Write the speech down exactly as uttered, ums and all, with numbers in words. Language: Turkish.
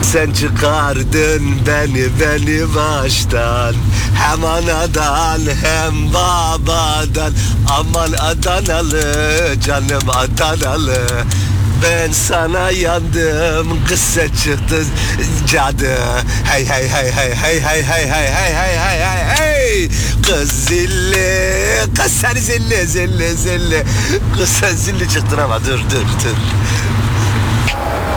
sen çıkardın beni beni baştan. Hem anadan hem babadan. Aman Adanalı canım Adanalı. Ben sana yandım, kız sen çıktın cadı. Hey hey hey hey hey hey hey hey hey hey hey hey hey. Kız zilli, kız sen zilli zilli zilli. Kız sen zilli çıktın ama dur dur dur.